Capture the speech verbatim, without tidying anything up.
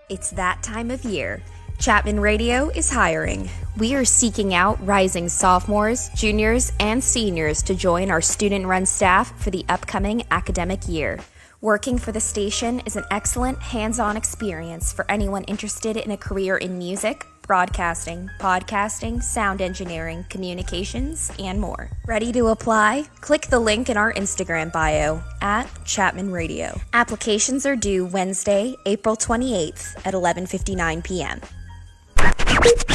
It's that time of year. Chapman Radio is hiring. We are seeking out rising sophomores, juniors, and seniors to join our student-run staff for the upcoming academic year. Working for the station is an excellent hands-on experience for anyone interested in a career in music, broadcasting, podcasting, sound engineering, communications, and more. Ready to apply? Click the link in our Instagram bio at Chapman Radio. Applications are due Wednesday, April twenty-eighth at eleven fifty-nine p.m.